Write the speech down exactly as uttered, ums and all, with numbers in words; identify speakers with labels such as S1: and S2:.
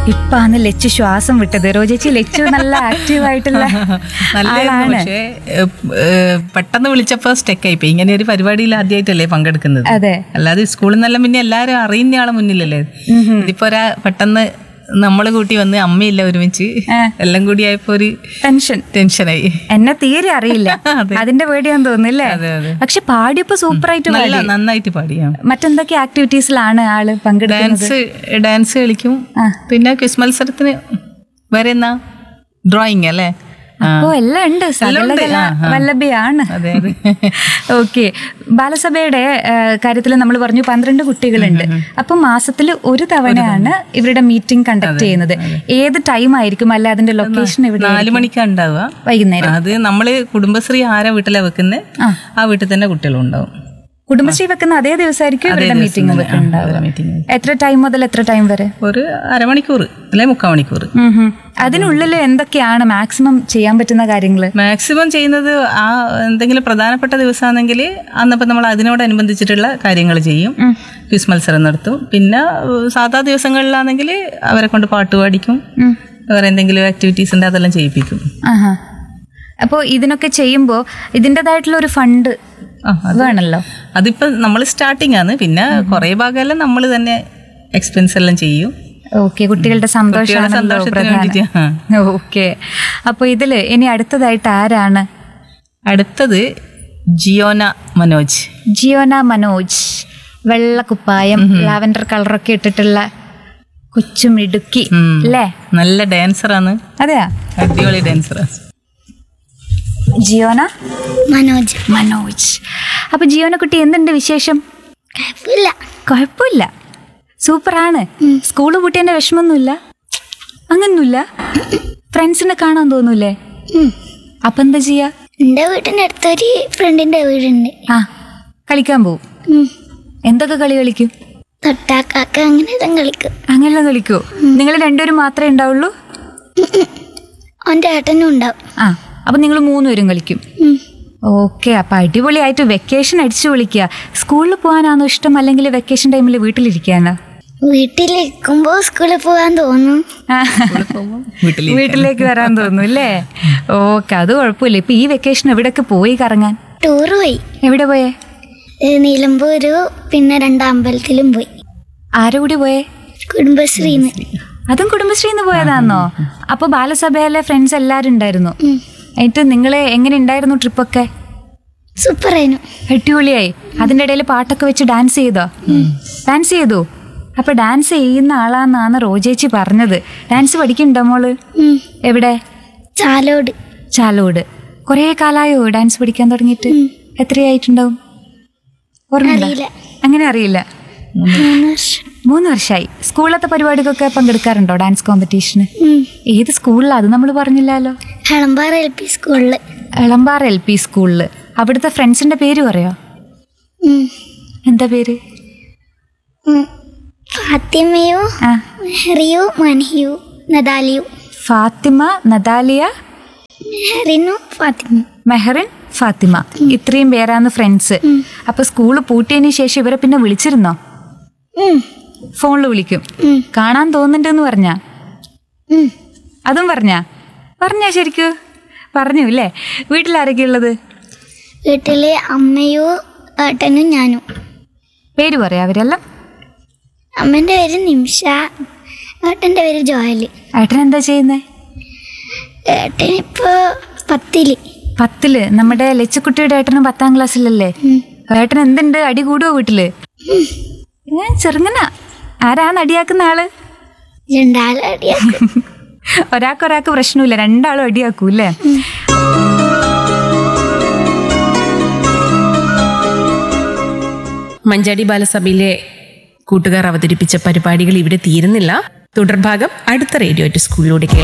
S1: ഇപ്പാണ് ലച്ചു ശ്വാസം വിട്ടത്. റോജേച്ചി ലച്ചു നല്ല ആക്റ്റീവ് ആയിട്ടുള്ള
S2: നല്ലതാണ്. പക്ഷേ പെട്ടെന്ന് വിളിച്ചപ്പോ സ്റ്റെക്ക് ആയിപ്പോയി. ഇങ്ങനെ ഒരു പരിപാടിയിൽ ആദ്യമായിട്ടല്ലേ പങ്കെടുക്കുന്നത്.
S1: അതെ,
S2: അല്ലാതെ സ്കൂളിൽ നിന്നെല്ലാം പിന്നെ എല്ലാരും അറിയുന്ന ആളെ മുന്നിലല്ലേ. ഇതിപ്പോ ഒരാ പെട്ടെന്ന് നമ്മള് കൂട്ടി വന്ന് അമ്മയില്ല ഒരുമിച്ച് എല്ലാം കൂടി ആയപ്പോ ഒരു
S1: ടെൻഷൻ
S2: ടെൻഷനായി.
S1: എന്നെ തീരെ അറിയില്ല, അതിന്റെ പേടിയാന്ന് തോന്നുന്നില്ലേ. പക്ഷെ പാടിയപ്പോ സൂപ്പറായിട്ട്
S2: നല്ല നന്നായിട്ട് പാടിയാ.
S1: മറ്റെന്തൊക്കെ ആക്ടിവിറ്റീസിലാണ് ആള് പങ്കെടുക്കുന്നത്?
S2: ഡാൻസ് ഡാൻസ് കളിക്കും. പിന്നെ ക്വിസ് മത്സരത്തിന് വേറെ എന്നാ ഡ്രോയിങ് അല്ലേ.
S1: അപ്പോ എല്ലാം ഉണ്ട്, സകലകല വല്ലഭയാണ്. ഓക്കെ, ബാലസഭയുടെ കാര്യത്തിൽ നമ്മൾ പറഞ്ഞു പന്ത്രണ്ട് കുട്ടികളുണ്ട്. അപ്പൊ മാസത്തിൽ ഒരു തവണയാണ് ഇവരുടെ മീറ്റിംഗ് കണ്ടക്ട് ചെയ്യുന്നത്. ഏത് ടൈം ആയിരിക്കും, അല്ല അതിന്റെ ലൊക്കേഷൻ എവിടെ?
S2: നാല് മണിക്കാണ് ഉണ്ടാവുക
S1: വൈകുന്നേരം.
S2: അത് നമ്മള് കുടുംബശ്രീ ആരാ വീട്ടിലെ വെക്കുന്നത് ആ വീട്ടിൽ തന്നെ കുട്ടികളും ഉണ്ടാവും.
S1: കുടുംബശ്രീ വെക്കുന്ന അതേ ദിവസമായിരിക്കും ഇവരുടെ മീറ്റിംഗ് വെക്കുന്നുണ്ടാവുക. എത്ര ടൈം മുതൽ എത്ര ടൈം വരെ?
S2: ഒരു അരമണിക്കൂർ അല്ലെ മുക്കാൽ മണിക്കൂർ.
S1: അതിനുള്ളിൽ എന്തൊക്കെയാണ് മാക്സിമം ചെയ്യാൻ പറ്റുന്ന കാര്യങ്ങൾ?
S2: മാക്സിമം ചെയ്യുന്നത് ആ എന്തെങ്കിലും പ്രധാനപ്പെട്ട ദിവസമാണെങ്കിൽ അന്നപ്പം നമ്മൾ അതിനോടനുബന്ധിച്ചിട്ടുള്ള കാര്യങ്ങൾ ചെയ്യും. ക്വിസ് മത്സരം നടത്തും. പിന്നെ സാധാ ദിവസങ്ങളിലാണെങ്കിൽ അവരെ കൊണ്ട് പാട്ട് പാടിക്കും. വേറെ എന്തെങ്കിലും ആക്ടിവിറ്റീസ് ഉണ്ട് അതെല്ലാം ചെയ്യിപ്പിക്കും.
S1: അപ്പോൾ ഇതിനൊക്കെ ചെയ്യുമ്പോൾ ഇതിൻ്റെതായിട്ടുള്ള ഒരു ഫണ്ട് വേണമല്ലോ.
S2: അതിപ്പോ നമ്മൾ സ്റ്റാർട്ടിങ് ആണ്. പിന്നെ കുറെ ഭാഗമെല്ലാം നമ്മൾ തന്നെ എക്സ്പെൻസ് എല്ലാം ചെയ്യും.
S1: ഓക്കെ, കുട്ടികളുടെ സന്തോഷമാണല്ലോ പ്രധാനം. ഓക്കെ, അപ്പൊ ഇതില് ഇനി അടുത്തതായിട്ട് ആരാണ്?
S2: അടുത്തത് ജിയോന മനോജ്.
S1: ജിയോന മനോജ്, വെള്ള കുപ്പായം, ലാവൻഡർ കളറൊക്കെ ഇട്ടിട്ടുള്ള കൊച്ചുമിടുക്കി അല്ലേ?
S2: നല്ല ഡാൻസറാണ്.
S1: അതെയാ,
S2: അടിപൊളി ഡാൻസറാ
S1: ജിയോന
S3: മനോജ്.
S1: മനോജ്, അപ്പൊ ജിയോന കുട്ടി എന്തുണ്ട് വിശേഷം?
S3: കുഴപ്പമില്ല.
S1: കുഴപ്പമില്ല, സൂപ്പറാണ്. സ്കൂള് പൂട്ടിയതിന്റെ വിഷമൊന്നുമില്ല? അങ്ങനൊന്നുമില്ല? ഫ്രണ്ട്സിനെ കാണാൻ തോന്നൂലേ? അപ്പൊ എന്താ ചെയ്യാ?
S3: എന്റെ വീടിന്റെ അടുത്തൊരു ഫ്രണ്ടിന്റെ വീടുണ്ട്.
S1: ആ, കളിക്കാൻ പോവും. എന്തൊക്കെ കളി കളിക്കും?
S3: തൊട്ടാക്കാക്ക അങ്ങനെ കളിക്കും.
S1: അങ്ങനെ കളിക്കൂ? നിങ്ങൾ രണ്ടുപേരും മാത്രമേ ഉണ്ടാവുള്ളൂ?
S3: അവന്റെ ഏട്ടനും ഉണ്ടാവും.
S1: ആ, അപ്പൊ നിങ്ങൾ മൂന്നുപേരും കളിക്കും. ഓക്കെ, അപ്പൊ അടിപൊളിയായിട്ട് വെക്കേഷൻ അടിച്ചു വിളിക്കുക. സ്കൂളിൽ പോകാനാണോ ഇഷ്ടം, അല്ലെങ്കിൽ വെക്കേഷൻ ടൈമിൽ വീട്ടിലിരിക്കാനോ?
S3: വീട്ടിലിരിക്കുമ്പോ സ്കൂളിൽ പോകാൻ തോന്നും,
S1: വീട്ടിലേക്ക് വരാൻ തോന്നും അല്ലേ? ഓക്കെ, അത് കുഴപ്പമില്ല. ഇപ്പൊ ഈ വെക്കേഷൻ എവിടെയൊക്കെ പോയി കറങ്ങാൻ?
S3: ടൂർ പോയി.
S1: എവിടെ പോയേ?
S3: നിലമ്പൂര്, പിന്നെ രണ്ടമ്പലത്തിലും പോയി.
S1: ആരുടെ കൂടി പോയേ?
S3: കുടുംബശ്രീന്ന്.
S1: അതും കുടുംബശ്രീന്ന് പോയതാന്നോ? അപ്പൊ ബാലസഭയിലെ ഫ്രണ്ട്സ് എല്ലാരും ഉണ്ടായിരുന്നു. എന്നിട്ട് നിങ്ങളെ എങ്ങനെ ഉണ്ടായിരുന്നു ട്രിപ്പൊക്കെ?
S3: സൂപ്പറായിരുന്നു,
S1: അടിപൊളിയായി. അതിന്റെ ഇടയിൽ പാട്ടൊക്കെ വെച്ച് ഡാൻസ് ചെയ്തോ? ഡാൻസ് ചെയ്തു? അപ്പൊ ഡാൻസ് ചെയ്യുന്ന ആളാന്നാണ് റോജേച്ചി പറഞ്ഞത്. ഡാൻസ് പഠിക്കണ്ടോ മോള്? എവിടെ?
S3: ചാലോട്.
S1: ചാലോട്. കൊറേ കാലായോ ഡാൻസ് പഠിക്കാൻ തുടങ്ങിയിട്ട്? എത്രയായിട്ടുണ്ടാവും? ഓർമ്മയില്ല. അങ്ങനെ അറിയില്ല. മൂന്ന് വർഷമായി. സ്കൂളിലത്തെ പരിപാടിക്കൊക്കെ പങ്കെടുക്കാറുണ്ടോ? ഡാൻസ് കോമ്പറ്റീഷന്? ഏത് സ്കൂളിലാ? അത് നമ്മൾ പറഞ്ഞില്ലല്ലോ.
S3: എളമ്പാറ എൽ പി സ്കൂളില്.
S1: എളമ്പാറ എൽ പി സ്കൂളില്. അവിടുത്തെ ഫ്രണ്ട്സിന്റെ പേര് പറയോ? എന്താ പേര്?
S3: ഫാത്തിമയോ, മെഹറിയോ, മൻഹിയോ, നദാലിയോ.
S1: ഫാത്തിമ, നദാലിയ,
S3: മെഹറിനു, ഫാത്തിമ.
S1: മെഹറിൻ, ഫാത്തിമ, ഇത്രയും പേരാണ് ഫ്രണ്ട്സ്. അപ്പൊ സ്കൂള് പൂട്ടിയതിന് ശേഷം ഇവരെ പിന്നെ വിളിച്ചിരുന്നോ? ഫോണിൽ വിളിക്കും. കാണാൻ തോന്നുന്നുണ്ടെന്ന് പറഞ്ഞാ? അതും പറഞ്ഞാ? പറഞ്ഞാ ശരിക്കും പറഞ്ഞു അല്ലേ? വീട്ടിലാരൊക്കെ ഉള്ളത്?
S3: വീട്ടില് അമ്മയോ ഏട്ടനും ഞാനും.
S1: പേര് പറയാ അവരെല്ലാം?
S3: അമ്മേന്റെ പേര് നിമിഷ, ഏട്ടന്റെ പേര് ജോയല്.
S1: ഏട്ടൻ എന്താ ചെയ്യുന്നേ?
S3: ഏട്ടൻ ഇപ്പൊ പത്തില്.
S1: പത്തില്? നമ്മുടെ ലച്ചുക്കുട്ടിയുടെ ഏട്ടന് പത്താം ക്ലാസ്സിലല്ലേ? ഏട്ടൻ എന്തുണ്ട്, അടി കൂടുവോ വീട്ടില്? ഞാൻ ചെറുങ്ങന. ആരാണ് അടിയാക്കുന്ന ആള്?
S3: രണ്ടാളും അടിയാക്കും.
S1: ഒരാൾക്കൊരാൾക്ക് പ്രശ്നമില്ല, രണ്ടാളും അടിയാക്കൂ അല്ലേ?
S4: മഞ്ചാടി ബാലസഭയിലെ കൂട്ടുകാർ അവതരിപ്പിച്ച പരിപാടികൾ ഇവിടെ തീരുന്നില്ല. തുടർഭാഗം അടുത്ത റേഡിയോ ടു സ്കൂളിലൂടെ കേൾക്കാം.